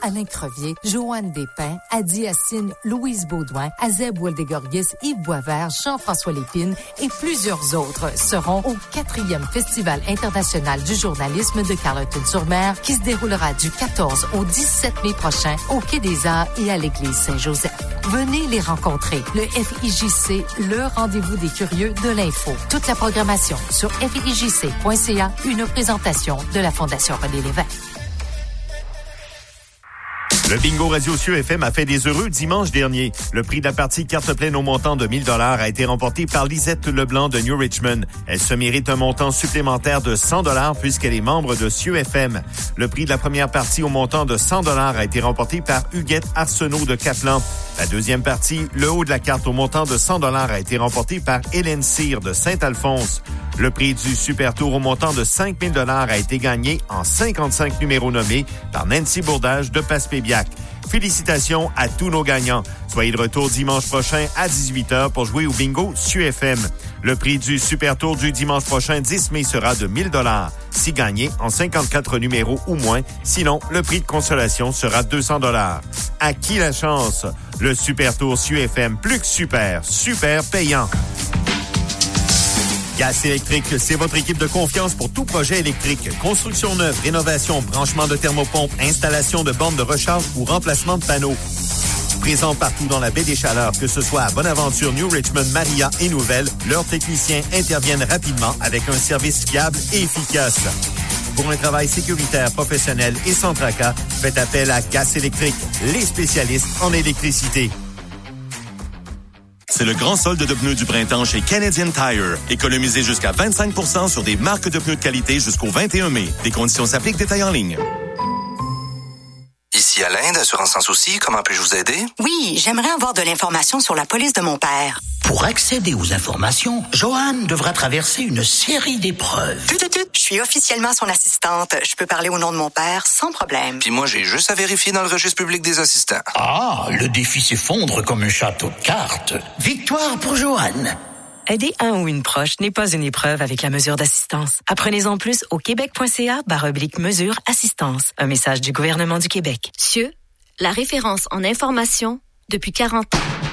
Alain Crevier, Joanne Despins, Adi Assine, Louise Baudouin, Azeb Woldegorgis, Yves Boisvert, Jean-François Lépine et plusieurs autres seront au 4e Festival international du journalisme de Carleton-sur-Mer qui se déroulera du 14 au 17 mai prochain au Quai des Arts et à l'Église Saint-Joseph. Venez les rencontrer. Le FIJC, le rendez-vous des curieux de l'info. Toute la programmation sur FIJC.ca, une présentation de la Fondation René Lévesque. Le bingo Radio Cieux FM a fait des heureux dimanche dernier. Le prix de la partie carte pleine au montant de 1 000 $ a été remporté par Lisette Leblanc de New Richmond. Elle se mérite un montant supplémentaire de 100 $ puisqu'elle est membre de Cieux FM. Le prix de la première partie au montant de 100 $ a été remporté par Huguette Arsenault de Caplan. La deuxième partie, le haut de la carte au montant de 100 $ a été remporté par Hélène Cyr de Saint-Alphonse. Le prix du Super Tour au montant de 5 000 $ a été gagné en 55 numéros nommés par Nancy Bourdage de Passepébiac. Félicitations à tous nos gagnants. Soyez de retour dimanche prochain à 18h pour jouer au bingo Cieux FM. Le prix du Super Tour du dimanche prochain 10 mai sera de 1 000 $. Si gagné en 54 numéros ou moins, sinon le prix de consolation sera 200 $. À qui la chance? Le Super Tour Cieux FM, plus que super, super payant. Gaz électrique, c'est votre équipe de confiance pour tout projet électrique. Construction neuve, rénovation, branchement de thermopompe, installation de bornes de recharge ou remplacement de panneaux. Présent partout dans la baie des Chaleurs, que ce soit à Bonaventure, New Richmond, Maria et Nouvelle, leurs techniciens interviennent rapidement avec un service fiable et efficace. Pour un travail sécuritaire, professionnel et sans tracas, faites appel à Gaz électrique, les spécialistes en électricité. C'est le grand solde de pneus du printemps chez Canadian Tire. Économisez jusqu'à 25% sur des marques de pneus de qualité jusqu'au 21 mai. Des conditions s'appliquent, détails en ligne. Ici Alain d'Assurance Sans Souci, comment puis-je vous aider? Oui, j'aimerais avoir de l'information sur la police de mon père. Pour accéder aux informations, Joanne devra traverser une série d'épreuves. Je suis officiellement son assistante. Je peux parler au nom de mon père sans problème. Puis moi, j'ai juste à vérifier dans le registre public des assistants. Ah, le défi s'effondre comme un château de cartes. Victoire pour Joanne. Aider un ou une proche n'est pas une épreuve avec la mesure d'assistance. Apprenez-en plus au québec.ca/mesure assistance. Un message du gouvernement du Québec. CIeux, la référence en information depuis 40 ans.